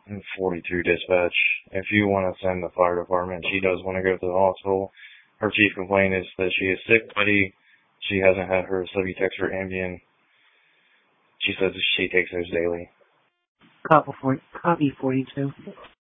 And 42 dispatch. If you want to send the fire department, she does want to go to the hospital. Her chief complaint is that she is sick, buddy. She hasn't had her Subutex or Ambien. She says she takes those daily. Copy 42.